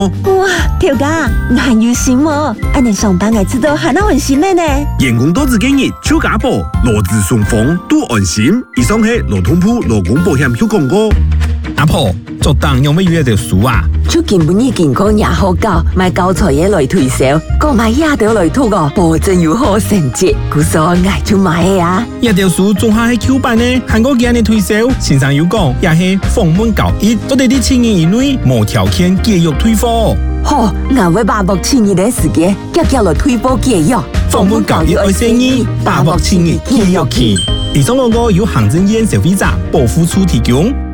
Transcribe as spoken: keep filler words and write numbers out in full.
哇，條家，還有心哦！安尼上班嘅知道還能安心的呢。 員工多子今日超加保，勞資雙方都安心。以上係勞動部勞工保險有廣告。 阿婆，做當有咩要一條書啊？ 就根本已經講也好教，買教材嘢來推銷，講買也條來吐個，保證有好成績。故所愛就買嘅啊！ 一條書做下係 Q 版呢，韓國今日推銷，線上有講也係訪問交易，我哋啲青年以內無條件繼續退貨。 好，我會把握青年嘅時間，叫叫來退貨繼續。 訪問交易愛生意，把握青年繼續去。以上廣告由行政院消費者保護處提供。